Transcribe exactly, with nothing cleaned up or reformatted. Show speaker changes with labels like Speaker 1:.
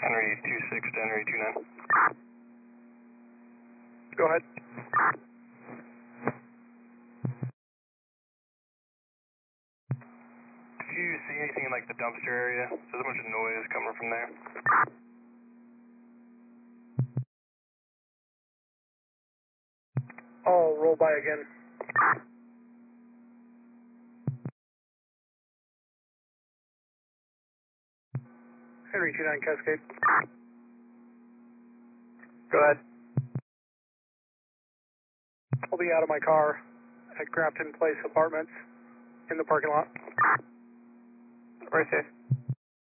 Speaker 1: Henry two six to Henry two nine.
Speaker 2: Go ahead.
Speaker 1: Did you see anything in like the dumpster area? There's a bunch of noise coming from there.
Speaker 2: I'll roll by again. Henry two nine Cascade.
Speaker 3: Go ahead.
Speaker 2: I'll be out of my car at Grafton Place Apartments in the parking lot.
Speaker 3: Right there.